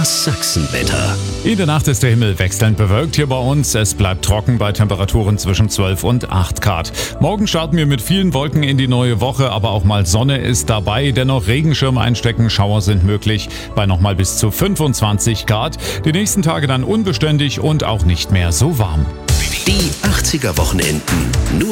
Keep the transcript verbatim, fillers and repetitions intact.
Das Sachsenwetter. In der Nacht ist der Himmel wechselnd bewölkt hier bei uns. Es bleibt trocken bei Temperaturen zwischen zwölf und acht Grad. Morgen starten wir mit vielen Wolken in die neue Woche, aber auch mal Sonne ist dabei. Dennoch Regenschirm einstecken, Schauer sind möglich bei nochmal bis zu fünfundzwanzig Grad. Die nächsten Tage dann unbeständig und auch nicht mehr so warm. Die achtziger Wochenenden. Nur